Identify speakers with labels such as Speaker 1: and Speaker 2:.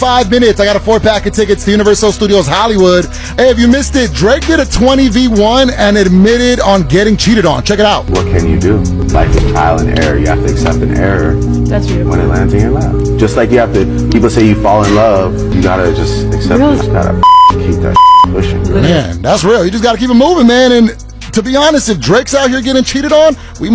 Speaker 1: 5 minutes. I got a 4-pack of tickets to Universal Studios Hollywood. Hey, if you missed it, Drake did a 20v1 and admitted on getting cheated on. Check it out.
Speaker 2: What can you do? Life is trial and error. You have to accept an error.
Speaker 3: That's true.
Speaker 2: When it lands in your lap. Just like you have to, people say you fall in love, you gotta just accept it. You just gotta keep that pushing.
Speaker 1: Man, that's real. You just gotta keep it moving, man. And to be honest, if Drake's out here getting cheated on, we